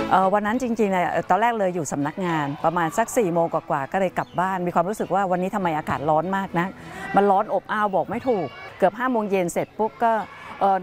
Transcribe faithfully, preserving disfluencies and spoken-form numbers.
วันนั้นจริงๆเนี่ยตอนแรกเลยอยู่สำนักงานประมาณสักสี่โมงกว่าๆก็เลยกลับบ้านมีความรู้สึกว่าวันนี้ทำไมอากาศร้อนมากนะมันร้อนอบอ้าวบอกไม่ถูกเกือบห้าโมงเย็นเสร็จปุ๊บก็